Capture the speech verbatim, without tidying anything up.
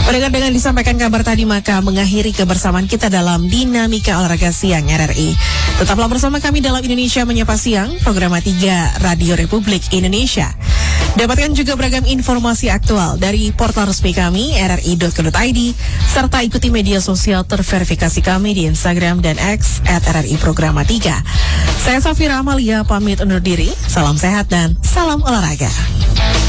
Pendengar, dengan disampaikan kabar tadi maka mengakhiri kebersamaan kita dalam Dinamika Olahraga Siang R R I. Tetaplah bersama kami dalam Indonesia Menyapa Siang, program tiga Radio Republik Indonesia. Dapatkan juga beragam informasi aktual dari portal resmi kami r r i dot co dot i d serta ikuti media sosial terverifikasi kami di Instagram dan X at R R I Programa tiga. Saya Safira Amalia pamit undur diri. Salam sehat dan salam olahraga.